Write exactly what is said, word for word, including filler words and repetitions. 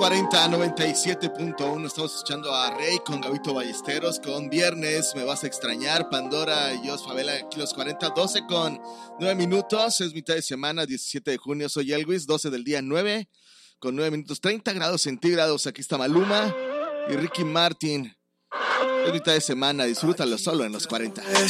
cuarenta noventa y siete punto uno. Estamos escuchando a Rey con Gabito Ballesteros con Viernes, Me Vas a Extrañar. Pandora y Jos Favela aquí los cuarenta, doce con nueve minutos. Es mitad de semana, diecisiete de junio. Soy Elvis, doce del día, nueve con nueve minutos, treinta grados centígrados. Aquí está Maluma y Ricky Martin. Es mitad de semana, disfrútalo solo en los cuarenta.